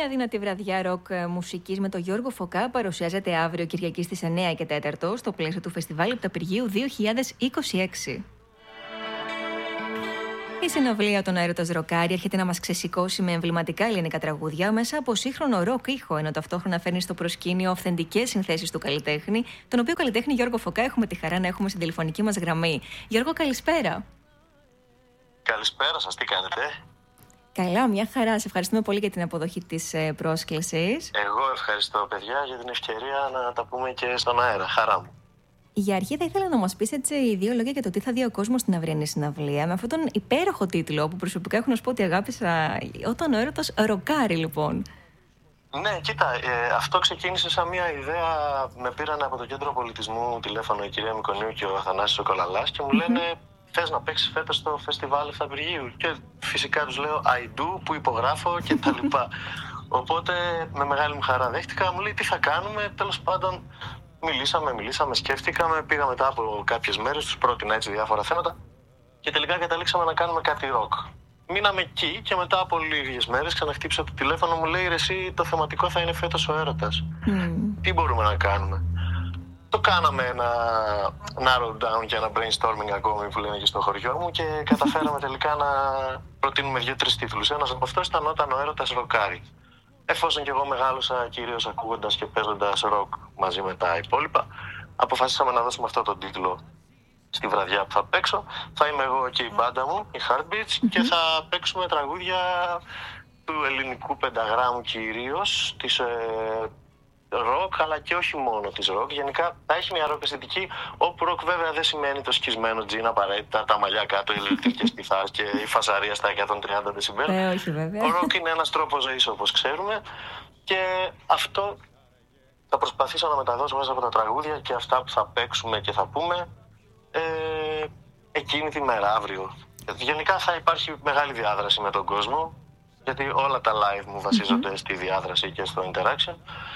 Μια δυνατή βραδιά ροκ μουσικής με τον Γιώργο Φωκά παρουσιάζεται αύριο Κυριακή στις 9 και 4 στο πλαίσιο του Φεστιβάλ Επταπηργίου 2026. Η συναυλία «Τον Έρωτας Ροκάρι» έρχεται να μας ξεσηκώσει με εμβληματικά ελληνικά τραγούδια μέσα από σύγχρονο ροκ ήχο, ενώ ταυτόχρονα φέρνει στο προσκήνιο αυθεντικές συνθέσεις του καλλιτέχνη, τον οποίο καλλιτέχνη Γιώργο Φωκά έχουμε τη χαρά να έχουμε στην τηλεφωνική μας γραμμή. Γιώργο, καλησπέρα. Καλησπέρα σας, τι κάνετε? Καλά, μια χαρά. Σε ευχαριστούμε πολύ για την αποδοχή της πρόσκλησης. Εγώ ευχαριστώ, παιδιά, για την ευκαιρία να τα πούμε και στον αέρα. Χαρά μου. Για αρχή θα ήθελα να μας πεις έτσι δύο λόγια για το τι θα δει ο κόσμος στην αυριανή συναυλία, με αυτόν τον υπέροχο τίτλο που προσωπικά έχω να σου πω ότι αγάπησα, «Όταν ο έρωτας ροκάρει», λοιπόν. Ναι, κοίτα, αυτό ξεκίνησε σαν μια ιδέα. Με πήραν από το Κέντρο Πολιτισμού τηλέφωνο η κυρία Μικονίου και ο Αθανάσης ο Κολαλάς και μου λένε «Θες να παίξεις φέτος στο Φεστιβάλ Επταπηργίου?» Και φυσικά τους λέω «I do», που υπογράφω και τα λοιπά. Οπότε με μεγάλη μου χαρά δέχτηκα, μου λέει «Τι θα κάνουμε?» Τέλος πάντων μιλήσαμε, σκέφτηκαμε, πήγα μετά από κάποιες μέρες, τους πρότεινα έτσι διάφορα θέματα και τελικά καταλήξαμε να κάνουμε κάτι ροκ. Μείναμε εκεί και μετά από λίγες μέρες ξαναχτύπησα το τηλέφωνο, μου λέει «Ρε εσύ, το θεματικό θα είναι φέτος ο έρωτας. Τι μπορούμε να κάνουμε?» Το κάναμε ένα narrow down και ένα brainstorming ακόμη που λένε και στο χωριό μου και καταφέραμε τελικά να προτείνουμε 2-3 τίτλους. Ένας από αυτός ήταν «Όταν ο έρωτας ροκάρει». Εφόσον και εγώ μεγάλωσα κυρίως ακούγοντας και παίζοντας ροκ μαζί με τα υπόλοιπα, αποφασίσαμε να δώσουμε αυτό τον τίτλο στη βραδιά που θα παίξω. Θα είμαι εγώ και η μπάντα μου, η Heartbeats, και θα παίξουμε τραγούδια του ελληνικού πενταγράμμου κυρίως, της ροκ, αλλά και όχι μόνο της ροκ. Γενικά θα έχει μια ροκ αισθητική, όπου ροκ βέβαια δεν σημαίνει το σκισμένο τζιν απαραίτητα, τα μαλλιά κάτω, οι ηλεκτρικές κιθάρες και η φασαρία στα 130 δεσιμπέλ. Όχι βέβαια. Ο ροκ είναι ένας τρόπος ζωής, όπως ξέρουμε, και αυτό θα προσπαθήσω να μεταδώσω μέσα από τα τραγούδια και αυτά που θα παίξουμε και θα πούμε εκείνη τη μέρα, αύριο. Γενικά θα υπάρχει μεγάλη διάδραση με τον κόσμο, γιατί όλα τα live μου βασίζονται στη διάδραση και στο interaction.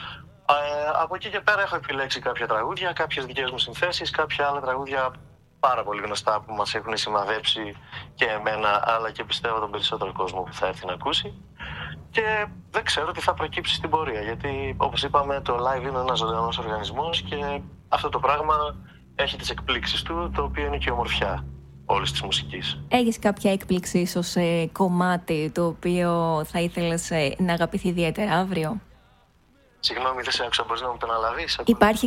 Από εκεί και πέρα έχω επιλέξει κάποια τραγούδια, κάποιες δικές μου συνθέσεις, κάποια άλλα τραγούδια πάρα πολύ γνωστά που μας έχουν σημαδέψει και εμένα, αλλά και πιστεύω τον περισσότερο κόσμο που θα έρθει να ακούσει. Και δεν ξέρω τι θα προκύψει στην πορεία, γιατί όπως είπαμε το live είναι ένας ζωντανός οργανισμός και αυτό το πράγμα έχει τις εκπλήξεις του, το οποίο είναι και η ομορφιά όλης της μουσικής. Έχεις κάποια έκπληξη ίσως κομμάτι το οποίο θα ήθελες να αγαπηθεί ιδιαίτερα αύριο? Συγγνώμη, δεν σε άκουσα, μπορείς να μου το αναλαβείς?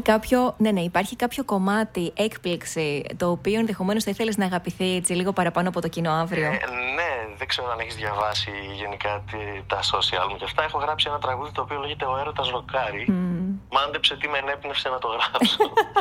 Υπάρχει κάποιο κομμάτι, έκπληξη, το οποίο ενδεχομένως θα ήθελες να αγαπηθεί έτσι λίγο παραπάνω από το κοινό αύριο? Ναι, δεν ξέρω αν έχεις διαβάσει γενικά τα social μου και αυτά. Έχω γράψει ένα τραγούδι το οποίο λέγεται «Ο έρωτας ροκάρει». Μάντεψε τι με ενέπνευσε να το γράψω.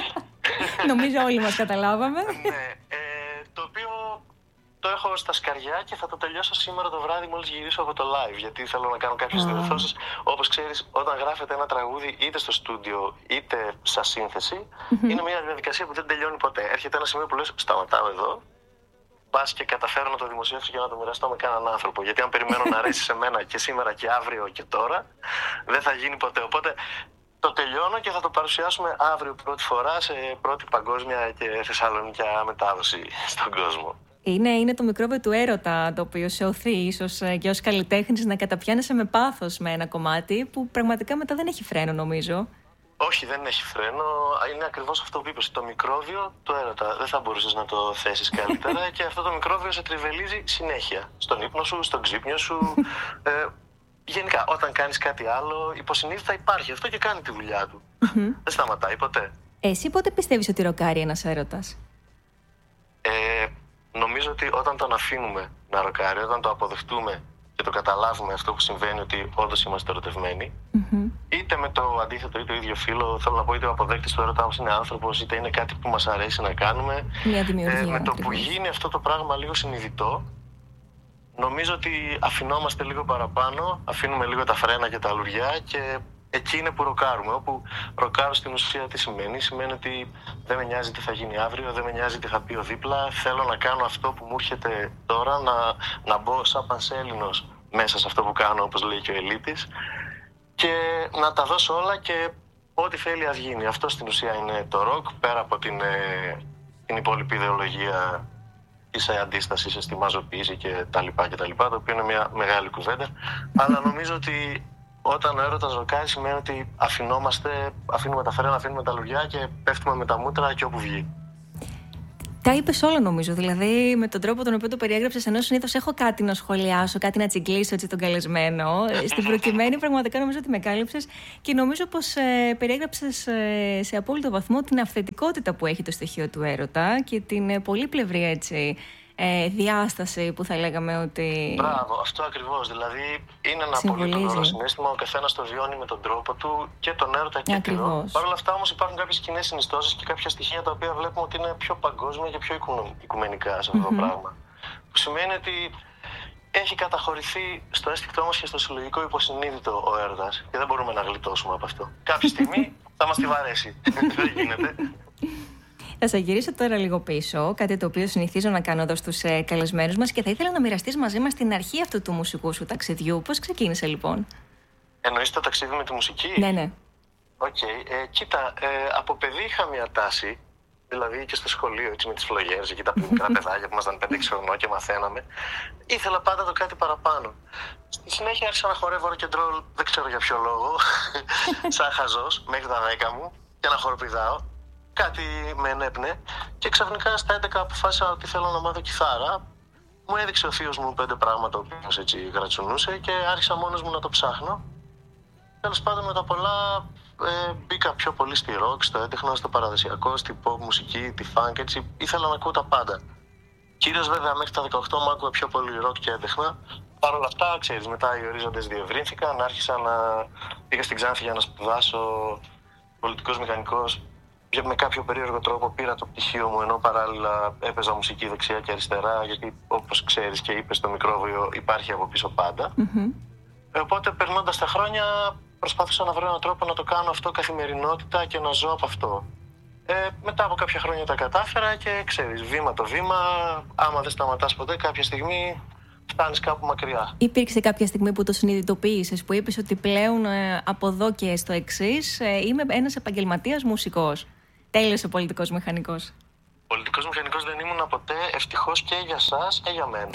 Νομίζω όλοι μας καταλάβαμε. Ναι, το οποίο το έχω στα σκαριά και θα το τελειώσω σήμερα το βράδυ μόλις γυρίσω από το live, γιατί θέλω να κάνω κάποιες διορθώσεις. Όπως ξέρεις, όταν γράφετε ένα τραγούδι είτε στο στούντιο είτε σαν σύνθεση, είναι μια διαδικασία που δεν τελειώνει ποτέ. Έρχεται ένα σημείο που λες σταματάω εδώ, πας και καταφέρω να το δημοσιεύσω και να το μοιραστώ με κανέναν άνθρωπο. Γιατί αν περιμένω να αρέσει σε μένα και σήμερα και αύριο και τώρα, δεν θα γίνει ποτέ. Οπότε το τελειώνω και θα το παρουσιάσουμε αύριο πρώτη φορά σε πρώτη παγκόσμια και θεσσαλονικιά μετάδοση στον κόσμο. Είναι το μικρόβιο του έρωτα το οποίο σε οθεί ίσως και ως καλλιτέχνης να καταπιάνεσαι με πάθος με ένα κομμάτι που πραγματικά μετά δεν έχει φρένο, νομίζω. Όχι, δεν έχει φρένο. Είναι ακριβώς αυτό που είπες, το μικρόβιο του έρωτα. Δεν θα μπορούσες να το θέσεις καλύτερα και αυτό το μικρόβιο σε τριβελίζει συνέχεια. Στον ύπνο σου, στον ξύπνιο σου. Γενικά, όταν κάνεις κάτι άλλο, υποσυνείδητα υπάρχει αυτό και κάνει τη δουλειά του. Δεν σταματάει ποτέ. Εσύ πότε πιστεύεις ότι ροκάρει ένας έρωτας? Νομίζω ότι όταν τον αφήνουμε να ροκάρει, όταν το αποδεχτούμε και το καταλάβουμε αυτό που συμβαίνει, ότι όντως είμαστε ερωτευμένοι, είτε με το αντίθετο είτε το ίδιο φύλο, θέλω να πω, είτε ο αποδέκτης του έρωτά μας είναι άνθρωπος, είτε είναι κάτι που μας αρέσει να κάνουμε. Μια δημιουργία. Με το που γίνει αυτό το πράγμα λίγο συνειδητό, νομίζω ότι αφινόμαστε λίγο παραπάνω, αφήνουμε λίγο τα φρένα και τα λουριά και εκεί είναι που ροκάρουμε. Όπου ροκάρω στην ουσία τι σημαίνει? Σημαίνει ότι δεν με νοιάζει τι θα γίνει αύριο, δεν με νοιάζει τι θα πει ο δίπλα. Θέλω να κάνω αυτό που μου έρχεται τώρα, να μπω σαν πανσέλινος μέσα σε αυτό που κάνω, όπως λέει και ο Ελίτης, και να τα δώσω όλα και ό,τι θέλει ας γίνει. Αυτό στην ουσία είναι το ροκ, πέρα από την υπόλοιπη ιδεολογία της αντίστασης στη μαζοποίηση και τα λοιπά, το οποίο είναι μια μεγάλη κουβέντα. Αλλά νομίζω ότι όταν ο έρωτας ροκάρει σημαίνει ότι αφήνουμε τα φρένα, αφήνουμε τα λουριά και πέφτουμε με τα μούτρα και όπου βγει. Τα είπες όλα νομίζω, δηλαδή με τον τρόπο τον οποίο το περιέγραψες, ενώ συνήθως έχω κάτι να σχολιάσω, κάτι να τσιγκλίσω έτσι τον καλεσμένο. Στην προκειμένη πραγματικά νομίζω ότι με κάλυψες και νομίζω πως περιέγραψες σε απόλυτο βαθμό την αυθεντικότητα που έχει το στοιχείο του έρωτα και την πολύπλευρη έτσι διάσταση που θα λέγαμε ότι... Μπράβο, αυτό ακριβώς. Δηλαδή είναι ένα πολύ συναίσθημα, ο καθένας το βιώνει με τον τρόπο του και τον έρωτα και το. Παρ' όλα αυτά όμως υπάρχουν κάποιες κοινές συνιστώσεις και κάποια στοιχεία τα οποία βλέπουμε ότι είναι πιο παγκόσμια και πιο οικουμενικά σε αυτό το πράγμα. Που σημαίνει ότι έχει καταχωρηθεί στο αίσθηκτό μας και στο συλλογικό υποσυνείδητο ο έρωτας και δεν μπορούμε να γλιτώσουμε από αυτό. Κάποια στιγμή θα μας τη βαρέσει. Δεν γίνεται. Θα σε γυρίσω τώρα λίγο πίσω, κάτι το οποίο συνηθίζω να κάνω εδώ στους καλεσμένους μας και θα ήθελα να μοιραστείς μαζί μας την αρχή αυτού του μουσικού σου ταξιδιού. Πώς ξεκίνησε λοιπόν? Εννοείς το ταξίδι με τη μουσική? Ναι. Κοίτα, από παιδί είχα μια τάση, δηλαδή και στο σχολείο έτσι, με τις φλογέρες, εκεί τα μικρά παιδάκια που ήμασταν 5-6 χρονών και μαθαίναμε. Ήθελα πάντα το κάτι παραπάνω. Στη συνέχεια άρχισα να χορεύω rock and roll, δεν ξέρω για ποιο λόγο, σαν χαζός, μέχρι τα 10 μου και να χοροπηδάω. Κάτι με ενέπνε και ξαφνικά στα 11 αποφάσισα ότι θέλω να μάθω κιθάρα. Μου έδειξε ο θείος μου 5 πράγματα, ο οποίος έτσι γρατσουνούσε και άρχισα μόνος μου να το ψάχνω. Τέλος πάντων, με τα πολλά μπήκα πιο πολύ στη rock, στο έντεχνο, στο παραδοσιακό, στη pop μουσική, τη funk, έτσι. Ήθελα να ακούω τα πάντα. Κυρίως βέβαια μέχρι τα 18 μου άκουγα πιο πολύ rock και έντεχνα. Παρ' όλα αυτά, ξέρεις, μετά οι ορίζοντες διευρύνθηκαν, πήγα στην Ξάνθη για να σπουδάσω πολιτικός μηχανικός. Με κάποιο περίεργο τρόπο πήρα το πτυχίο μου, ενώ παράλληλα έπαιζα μουσική δεξιά και αριστερά, γιατί όπως ξέρεις και είπες, το μικρόβιο υπάρχει από πίσω πάντα. Οπότε περνώντας τα χρόνια προσπάθησα να βρω έναν τρόπο να το κάνω αυτό καθημερινότητα και να ζω από αυτό. Μετά από κάποια χρόνια τα κατάφερα και ξέρεις, βήμα το βήμα, άμα δεν σταματάς ποτέ, κάποια στιγμή φτάνεις κάπου μακριά. Υπήρξε κάποια στιγμή που το συνειδητοποίησες, που είπες ότι πλέον από εδώ και στο εξής είμαι ένας επαγγελματίας μουσικός? Τέλειωσε πολιτικός μηχανικός. Πολιτικός μηχανικός δεν ήμουν ποτέ, ευτυχώς και για σας και για μένα.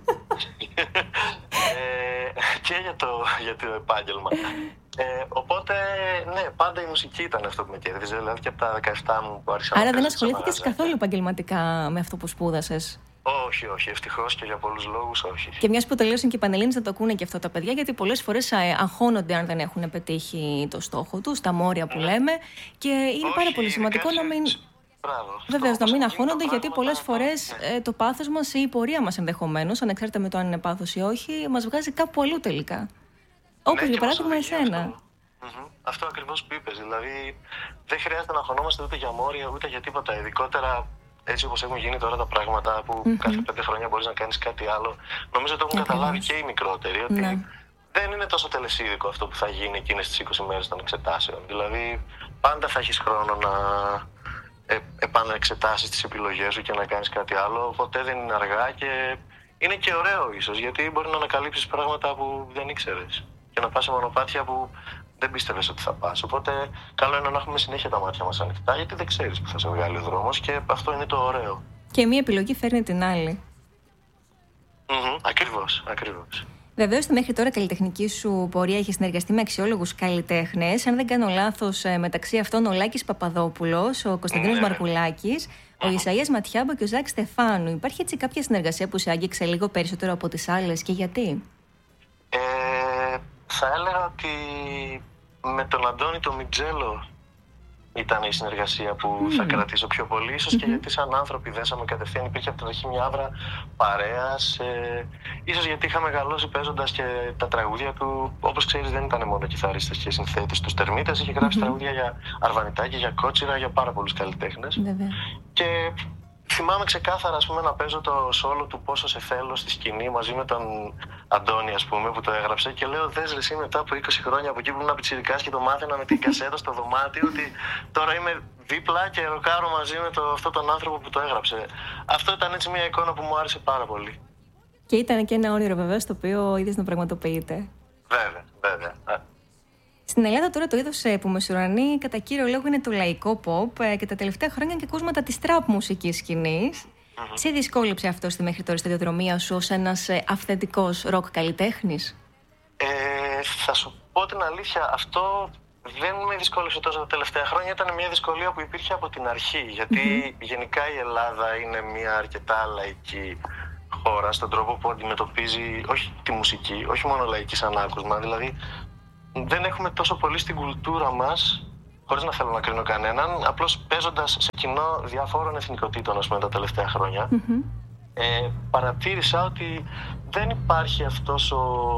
Και για το επάγγελμα. Οπότε, ναι, πάντα η μουσική ήταν αυτό που με κέρδιζε, δηλαδή και από τα 17 μου που άρχισα. Άρα δεν ασχολήθηκες καθόλου επαγγελματικά με αυτό που σπούδασες? Όχι, ευτυχώς και για πολλούς λόγους όχι. Και μιας που τελείωσαν και οι Πανελλήνιες να το ακούνε και αυτό τα παιδιά, γιατί πολλές φορές αγχώνονται αν δεν έχουν πετύχει το στόχο τους, τα μόρια που λέμε, και είναι πάρα πολύ σημαντικό να μην... Βεβαίως, να μην αγχώνονται, γιατί πολλές φορές το πάθος μας ή η πορεία μας ενδεχομένως, ανεξάρτητα με το αν είναι πάθος ή όχι, μας βγάζει κάπου αλλού τελικά. Όπως για παράδειγμα εσένα. Αυτό ακριβώς που είπες. Δηλαδή, δεν χρειάζεται να αγχωνόμαστε ούτε για μόρια ούτε για τίποτα. Ειδικότερα έτσι όπως έχουν γίνει τώρα τα πράγματα, που κάθε 5 χρόνια μπορείς να κάνεις κάτι άλλο. Νομίζω ότι το έχουν καταλάβει και οι μικρότεροι, ότι δεν είναι τόσο τελεσίδικο αυτό που θα γίνει εκείνες τις 20 μέρες των εξετάσεων. Δηλαδή, πάντα θα έχεις χρόνο να επαναεξετάσεις τις επιλογές σου και να κάνεις κάτι άλλο. Ποτέ δεν είναι αργά και είναι και ωραίο ίσως, γιατί μπορεί να ανακαλύψεις πράγματα που δεν ήξερες και να πας σε μονοπάτια που δεν πίστευες ότι θα πας. Οπότε, καλό είναι να έχουμε συνέχεια τα μάτια μας ανοιχτά, γιατί δεν ξέρεις που θα σε βγάλει ο δρόμος και αυτό είναι το ωραίο. Και μία επιλογή φέρνει την άλλη. Ακριβώς. Βεβαίως, στη μέχρι τώρα καλλιτεχνική σου πορεία έχει συνεργαστεί με αξιόλογους καλλιτέχνες. Αν δεν κάνω λάθος, μεταξύ αυτών ο Λάκης Παπαδόπουλος, ο Κωνσταντίνος Μαρκουλάκης, ο Ισαΐας Ματιάμπο και ο Ζακ Στεφάνου. Υπάρχει έτσι κάποια συνεργασία που σε άγγιξε λίγο περισσότερο από τις άλλες και γιατί? Θα έλεγα ότι με τον Αντώνη τον Μιτζέλο ήταν η συνεργασία που θα κρατήσω πιο πολύ, ίσως και γιατί σαν άνθρωποι δέσαμε κατευθείαν, υπήρχε από την αρχή μια άβρα παρέας, ίσως γιατί είχα μεγαλώσει παίζοντας και τα τραγούδια του. Όπως ξέρεις, δεν ήταν μόνο κιθαρίστας και συνθέτης στους Τερμίτες, είχε γράψει τραγούδια για Αρβανιτάκη, για Κότσιρα, για πάρα πολλούς καλλιτέχνες. Και θυμάμαι ξεκάθαρα, ας πούμε, να παίζω το σόλο του «Πόσο σε θέλω» στη σκηνή μαζί με τον Αντώνη, ας πούμε, που το έγραψε, και λέω, δες ρε εσύ, μετά από 20 χρόνια από εκεί που ήμουν πιτσιρικάς και το μάθαινα με την κασέτα στο δωμάτιο, ότι τώρα είμαι δίπλα και ροκάρω μαζί με αυτόν τον άνθρωπο που το έγραψε. Αυτό ήταν έτσι μια εικόνα που μου άρεσε πάρα πολύ. Και ήταν και ένα όνειρο βεβαίως το οποίο είδες να πραγματοποιείται. Βέβαια. Στην Ελλάδα τώρα το είδος που μεσουρανεί κατά κύριο λόγο είναι το λαϊκό pop και τα τελευταία χρόνια και ακούσματα της trap μουσικής σκηνής. Σε δυσκόλεψε αυτό στη μέχρι τώρα σταδιοδρομία σου ως ένας αυθεντικός ροκ καλλιτέχνης? Θα σου πω την αλήθεια, αυτό δεν με δυσκόλεψε τόσο τα τελευταία χρόνια. Ήταν μια δυσκολία που υπήρχε από την αρχή. Γιατί γενικά η Ελλάδα είναι μια αρκετά λαϊκή χώρα στον τρόπο που αντιμετωπίζει όχι τη μουσική, όχι μόνο λαϊκή σαν άκουσμα. Δηλαδή, δεν έχουμε τόσο πολύ στην κουλτούρα μας, χωρίς να θέλω να κρίνω κανέναν, απλώς παίζοντας σε κοινό διαφόρων εθνικοτήτων, ας πούμε, τα τελευταία χρόνια, παρατήρησα ότι δεν υπάρχει αυτός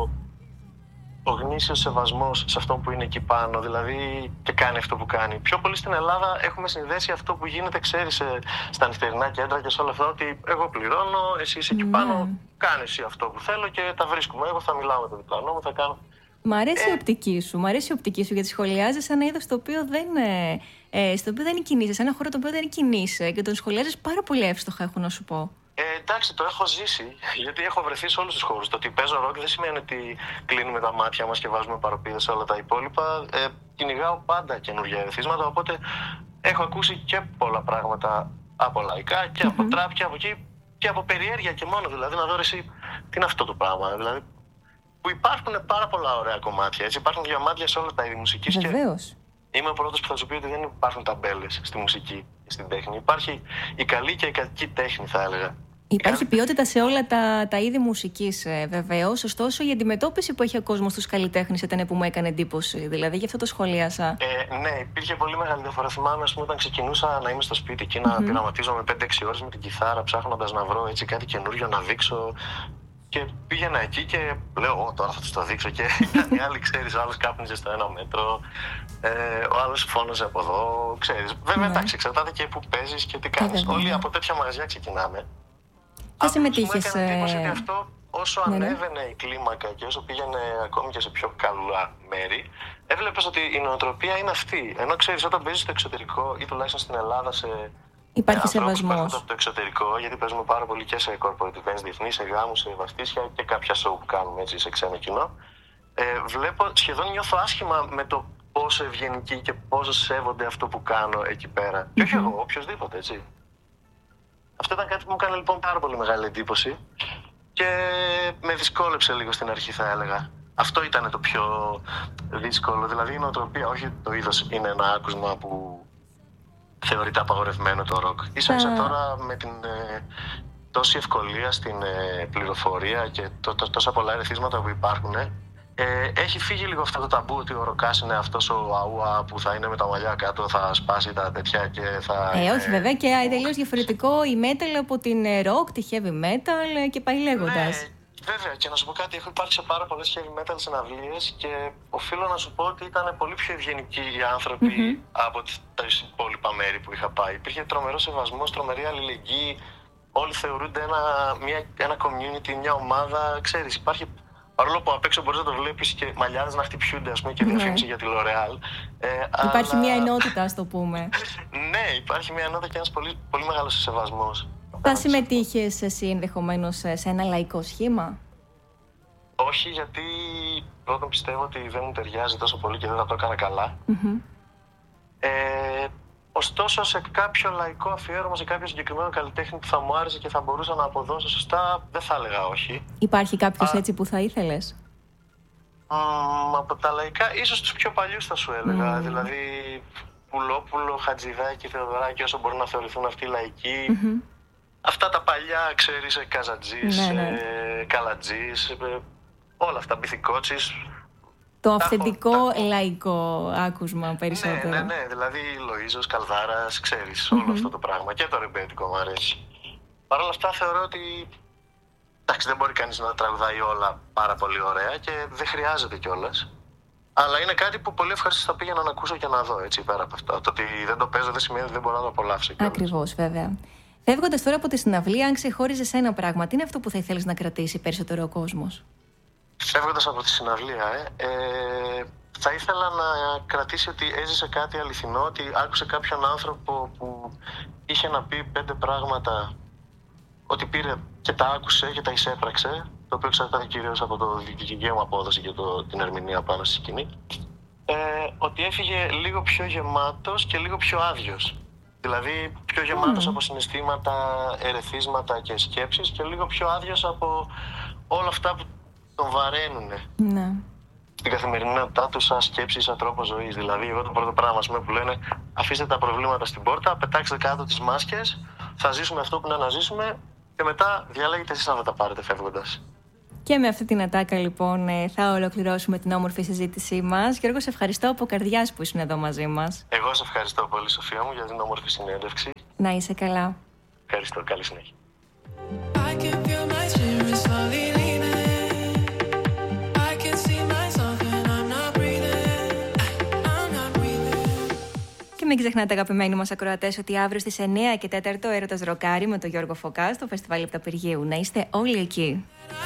ο γνήσιος σεβασμός σε αυτό που είναι εκεί πάνω, δηλαδή και κάνει αυτό που κάνει. Πιο πολύ στην Ελλάδα έχουμε συνδέσει αυτό που γίνεται, ξέρεις, στα νυχτερινά κέντρα και σε όλα αυτά, ότι εγώ πληρώνω, εσύ είσαι εκεί πάνω, κάνεις εσύ αυτό που θέλω και τα βρίσκουμε. Εγώ θα μιλάω με το διπλανό μου, θα κάνω. Μ' αρέσει η οπτική σου, γιατί σχολιάζεις ένα είδος στο οποίο δεν κινείσαι, ένα χώρο το οποίο δεν κινείσαι και τον σχολιάζεις πάρα πολύ εύστοχα, έχω να σου πω. Εντάξει, το έχω ζήσει, γιατί έχω βρεθεί σε όλους τους χώρους. Το ότι παίζω ροκ δεν σημαίνει ότι κλείνουμε τα μάτια μας και βάζουμε παροπίδες σε όλα τα υπόλοιπα. Κυνηγάω πάντα καινούργια ερεθίσματα, οπότε έχω ακούσει και πολλά πράγματα από λαϊκά και από τραπ και από εκεί και από περιέργεια και μόνο. Δηλαδή, να δω εσύ τι είναι αυτό το πράγμα. Δηλαδή, που υπάρχουν πάρα πολλά ωραία κομμάτια. Έτσι. Υπάρχουν διαμάντια σε όλα τα είδη μουσικής. Βεβαίως. Και είμαι ο πρώτος που θα σου πει ότι δεν υπάρχουν ταμπέλες στη μουσική και στην τέχνη. Υπάρχει η καλή και η κακή τέχνη, θα έλεγα. Υπάρχει ποιότητα σε όλα τα είδη μουσικής, βεβαίως. Ωστόσο, η αντιμετώπιση που έχει ο κόσμος στους καλλιτέχνες ήταν που μου έκανε εντύπωση. Δηλαδή, γι' αυτό το σχολίασα. Ναι, υπήρχε πολύ μεγάλη διαφορά. Θυμάμαι, ας πούμε, όταν ξεκινούσα να είμαι στο σπίτι και να πειραματίζομαι 5-6 ώρες με την κιθάρα, ψάχνοντας να βρω έτσι κάτι καινούριο να δείξω. Και πήγαινα εκεί και λέω, τώρα θα τους το δείξω. Και ήταν οι άλλοι, ξέρεις, ο άλλος κάπνιζε στο 1 μέτρο, ο άλλος φώναζε από εδώ, ξέρεις. Βέβαια, εντάξει, εξαρτάται και που παίζεις και τι κάνεις. Όλοι από τέτοια μαγαζιά ξεκινάμε. Θα συμμετείχες. Μου έκανε εντύπωση ότι αυτό, όσο ανέβαινε η κλίμακα και όσο πήγαινε ακόμη και σε πιο καλά μέρη, έβλεπες ότι η νοοτροπία είναι αυτή. Ενώ ξέρεις, όταν παίζεις στο εξωτερικό ή τουλάχιστον στην Ελλάδα υπάρχει σεβασμός από το εξωτερικό, γιατί παίζουμε πάρα πολύ και σε corporate events διεθνείς, σε γάμους, σε βαφτίσια και κάποια show που κάνουμε έτσι σε ξένο κοινό. Σχεδόν νιώθω άσχημα με το πόσο ευγενικοί και πόσο σέβονται αυτό που κάνω εκεί πέρα. Και όχι εγώ, οποιοδήποτε, έτσι. Αυτό ήταν κάτι που μου έκανε λοιπόν πάρα πολύ μεγάλη εντύπωση και με δυσκόλεψε λίγο στην αρχή, θα έλεγα. Αυτό ήταν το πιο δύσκολο. Δηλαδή η νοοτροπία, όχι το είδος, είναι ένα άκουσμα που θεωρείται απαγορευμένο το ροκ. Ίσα-ίσα τώρα με την τόση ευκολία στην πληροφορία και τόσα πολλά ερεθίσματα που υπάρχουν, έχει φύγει λίγο αυτό το ταμπού ότι ο ροκάς είναι αυτός ο αούα που θα είναι με τα μαλλιά κάτω, θα σπάσει τα τέτοια και θα... όχι βέβαια, και τελείως διαφορετικό η metal από την rock, τη heavy metal και πάει λέγοντας. Ναι, βέβαια, και να σου πω κάτι, έχω υπάρξει σε πάρα πολλές heavy metal συναυλίες και οφείλω να σου πω ότι ήταν πολύ πιο ευγενικοί οι άνθρωποι από τα υπόλοιπα μέρη που είχα πάει. Υπήρχε τρομερό σεβασμός, τρομερή αλληλεγγύη, όλοι θεωρούνται ένα community, μια ομάδα, ξέρεις, υπάρχει... Παρόλο που απ' έξω μπορείς να το βλέπεις και μαλλιάδες να χτυπιούνται, ας πούμε, και διαφήμιση για τη L'Oréal. Υπάρχει μια ενότητα, ας το πούμε. Ναι, υπάρχει μια ενότητα και ένας πολύ, πολύ μεγάλος σεβασμός. Θα συμμετείχες εσύ ενδεχομένως σε ένα λαϊκό σχήμα? Όχι, γιατί πρώτον πιστεύω ότι δεν μου ταιριάζει τόσο πολύ και δεν θα το έκανα καλά. Ωστόσο, σε κάποιο λαϊκό αφιέρωμα, σε κάποιο συγκεκριμένο καλλιτέχνη που θα μου άρεσε και θα μπορούσα να αποδώσω σωστά, δεν θα έλεγα όχι. Υπάρχει κάποιος έτσι που θα ήθελες? Από τα λαϊκά, ίσως τους πιο παλιούς θα σου έλεγα. Δηλαδή, Πουλόπουλο, Χατζηδάκη, Θεοδωράκη, όσο μπορούν να θεωρηθούν αυτοί λαϊκοί. Αυτά τα παλιά, ξέρεις, Καζατζής, Καλατζής, όλα αυτά, Μπιθικότσης. Το αυθεντικό λαϊκό άκουσμα περισσότερο. Ναι, δηλαδή Λοΐζος, Καλδάρας, ξέρεις, όλο αυτό το πράγμα. Και το ρεμπέτικο μου αρέσει. Παρ' όλα αυτά θεωρώ ότι εντάξει, δεν μπορεί κανείς να τραγουδάει όλα πάρα πολύ ωραία και δεν χρειάζεται κιόλας. Αλλά είναι κάτι που πολύ ευχαριστώ θα πήγαινα να ακούσω και να δω, έτσι, πέρα από αυτό. Το ότι δεν το παίζω δεν σημαίνει ότι δεν μπορώ να το απολαύσω κιόλας. Ακριβώς, βέβαια. Φεύγοντας τώρα από τη συναυλία, αν ξεχώριζες ένα πράγμα, τι είναι αυτό που θα ήθελες να κρατήσει περισσότερο ο κόσμος? Φεύγοντας από τη συναυλία, θα ήθελα να κρατήσει ότι έζησε κάτι αληθινό, ότι άκουσε κάποιον άνθρωπο που είχε να πει 5 πράγματα, ότι πήρε και τα άκουσε και τα εισέπραξε, το οποίο εξαρτάται κυρίως από τη δική μου απόδοση και την ερμηνεία πάνω στη σκηνή, ότι έφυγε λίγο πιο γεμάτος και λίγο πιο άδειος. Δηλαδή πιο γεμάτος από συναισθήματα, ερεθίσματα και σκέψεις και λίγο πιο άδειος από όλα αυτά που τον βαραίνουνε. Ναι. στην καθημερινότητά του σαν σκέψη, σαν τρόπο ζωής. Δηλαδή, εγώ το πρώτο πράγμα που λένε, αφήστε τα προβλήματα στην πόρτα, πετάξτε κάτω τις μάσκες, θα ζήσουμε αυτό που είναι να ζήσουμε και μετά διαλέγετε εσείς αν θα τα πάρετε φεύγοντας. Και με αυτή την ατάκα, λοιπόν, θα ολοκληρώσουμε την όμορφη συζήτησή μας. Γιώργο, σε ευχαριστώ από καρδιάς που ήσουν εδώ μαζί μας. Εγώ σε ευχαριστώ πολύ, Σοφία μου, για την όμορφη συνέντευξη. Να είσαι καλά. Ευχαριστώ. Καλή συνέχεια. Και μην ξεχνάτε, αγαπημένοι μας ακροατές, ότι αύριο στις 9 και 4 Έρωτας Ροκάρι με τον Γιώργο Φωκά στο Φεστιβάλ Επταπηργίου. Να είστε όλοι εκεί.